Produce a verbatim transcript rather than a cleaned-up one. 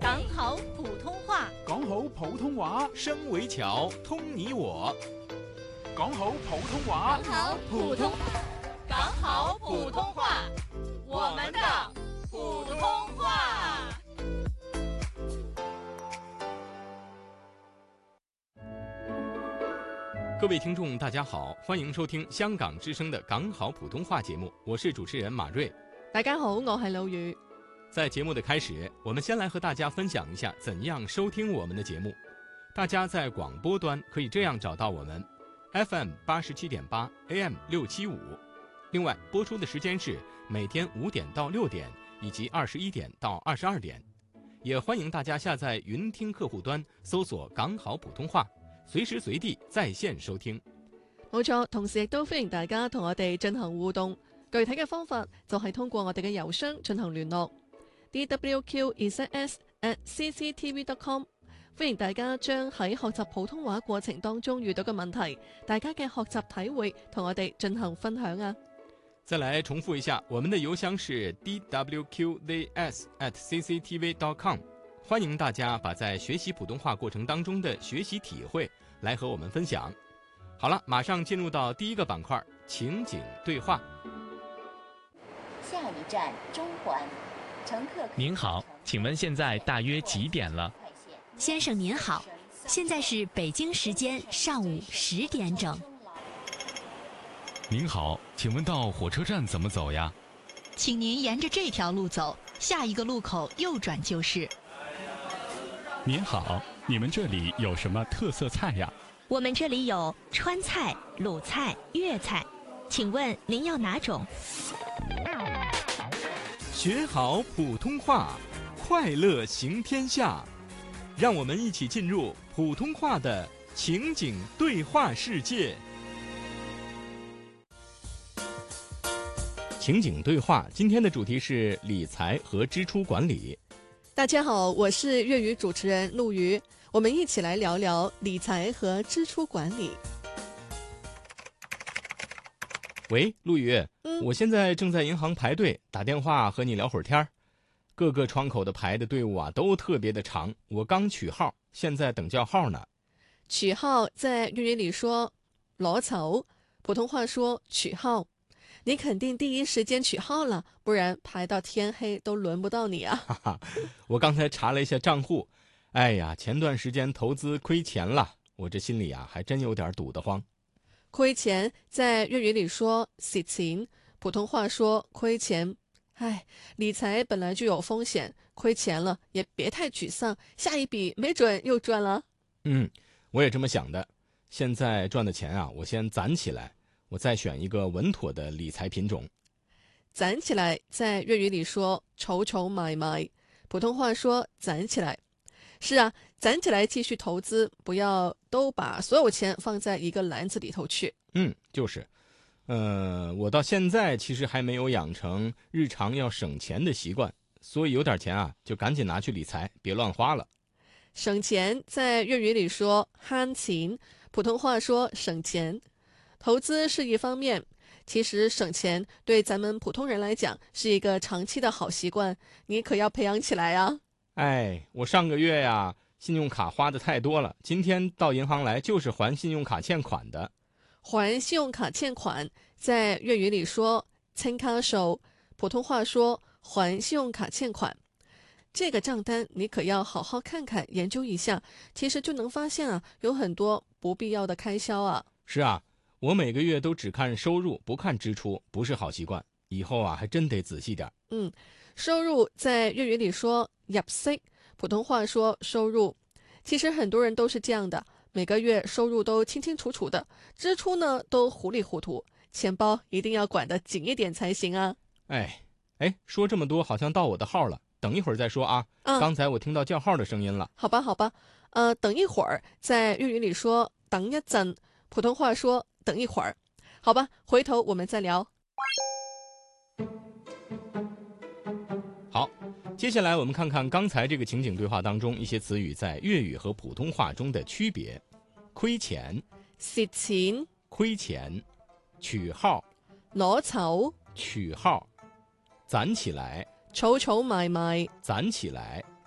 港好普通話， 講好普通話， 聲為橋，通你我。 講好普通話， 講好普通，講好普通話，我們的普通話。 各位聽眾大家好，歡迎收聽香港之聲的港好普通話節目，我是主持人馬瑞。 大家好，我係老宇。 在節目的開始，我們先來和大家分享一下怎樣收聽我們的節目。大家在廣播端可以這樣找到我們 F M 八十七點八 A M 六七五，另外播出的時間是每天五點到六點以及二十一點到二十二點。也歡迎大家下載雲聽客戶端搜索港好普通話，隨時隨地在線收聽。 冇錯，同時亦都歡迎大家同我哋進行互動，具體嘅方法就係通過我哋嘅郵箱進行聯絡 d w q z s at c c t v dot com。 歡迎大家將喺學習普通話過程當中遇到嘅問題，大家嘅學習體會同我哋進行分享啊。 再來重複一下，我們的郵箱是 d w q z s at c c t v dot com。 歡迎大家把在學習普通話過程當中的學習體會來和我們分享。好了，馬上進入到第一個板塊，情景對話。 下一站中環，乘客。 您好，請問現在大約幾點了？ 先生您好，現在是北京時間上午十點整。 您好，請問到火車站怎麼走呀？ 請您沿着這條路走，下一個路口右轉就是。 您好，你們這裡有什麼特色菜呀？ 我們這裡有川菜、魯菜、粵菜，請問您要哪種？ 學好普通話，快樂行天下。讓我們一起進入普通話的情景對話世界。情景對話，今天的主題是理財和支出管理。 大家好，我是粵語主持人陸瑜，我們一起來聊聊理財和支出管理。 喂，陸瑜， 嗯， 我現在正在銀行排隊，打電話和你聊會兒天兒。各個窗口的排的隊伍啊，都特別的長。我剛取號，現在等叫號呢。 取號在粵語裏說攞籌，普通話說取號。你肯定第一時間取號了，不然排到天黑都輪不到你啊。 哈哈，我剛才查了一下賬戶，哎呀，前段時間投資虧錢了，我這心裡啊還真有點堵得慌。 虧錢在粵語裏說蝕錢，普通話說虧錢。唉，理財本來就有風險，虧錢了也別太沮喪，下一筆沒準又賺了。 嗯，我也這麼想的。現在賺的錢啊，我先攢起來，我再選一個穩妥的理財品種。 攢起來在粵語裏說儲儲買買，普通話說攢起來。是啊，攢起來繼續投資，不要都把所有錢放在一個籃子裏頭去。 嗯，就是。呃，我到現在其實還沒有養成日常要省錢的習慣，所以有點錢啊，就趕緊拿去理財，別亂花了。 省錢在粵語裏說慳錢，普通話說省錢。投資是一方面，其實省錢對咱們普通人來講是一個長期的好習慣，你可要培養起來啊。 哎，我上個月呀，信用卡花的太多了，今天到銀行來就是還信用卡欠款的。 還信用卡欠款在粵語裏說清卡數，普通話說還信用卡欠款。這個賬單你可要好好看看研究一下，其實就能發現啊，有很多不必要的開銷啊。 是啊，我每個月都只看收入不看支出，不是好習慣，以後啊還真得仔細點。 嗯，收入在粵語裏說入息，普通話說收入。其實很多人都是這樣的，每個月收入都清清楚楚的，支出呢都糊裡糊塗，錢包一定要管得緊一點才行啊。 哎哎，說這麼多好像到我的號了，等一會兒再說啊。 嗯， 剛才我聽到叫號的聲音了。 好吧好吧，呃，等一會兒在粵語裏說等一陣，普通話說等一會兒。好吧，回頭我們再聊。 好，接下來我們看看剛才這個情景對話當中一些詞語在粵語和普通話中的區別。虧錢、 蝕錢、 虧錢、取號、 攞籌、 取號、攢起來、 儲儲埋埋、 攢起來、